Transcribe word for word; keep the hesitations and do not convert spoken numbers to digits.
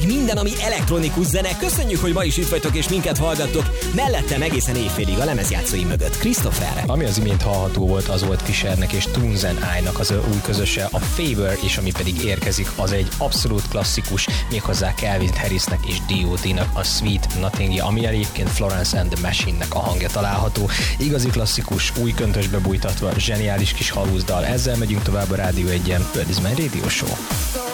minden, ami elektronikus zene. Köszönjük, hogy ma is itt vagytok és minket hallgattok. Mellettem egészen éjfélig a lemezjátszói mögött Christopher. Ami az imént hallható volt, az volt Fishernek és Tunes and I-nak az új közöse, a Favor, és ami pedig érkezik, az egy abszolút klasszikus, méghozzá Calvin Harrisnek és D O D-nak a Sweet Nothing-ja, ami egyébként Florence and the Machine-nek a hangja található. Igazi klasszikus, új köntösbe bújtatva, zseniális kis halúzdal. Ezzel megyünk tovább a Rádió egyen. Bird is my Radio Show.